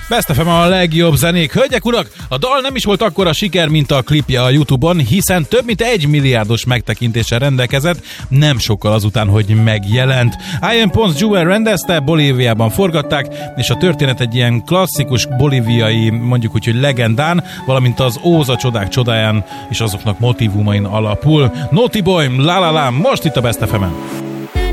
Best FM a legjobb zenék. Hölgyek, urak, a dal nem is volt akkora siker, mint a klipje a YouTube-on, hiszen több mint 1 milliárdos megtekintéssel rendelkezett, nem sokkal azután, hogy megjelent. Ian Pons Jewel rendezte, Bolíviában forgatták, és a történet egy ilyen klasszikus bolíviai, mondjuk úgy, hogy legendán, valamint az Óza csodák csodáján és azoknak motivumain alapul. Naughty Boy, La La La, most itt a Best FM-en.